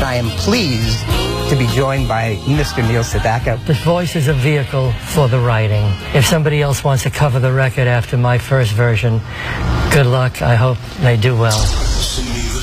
I am pleased to be joined by Mr. Neil Sedaka. The voice is a vehicle for the writing. If somebody else wants to cover the record after my first version, good luck. I hope they do well.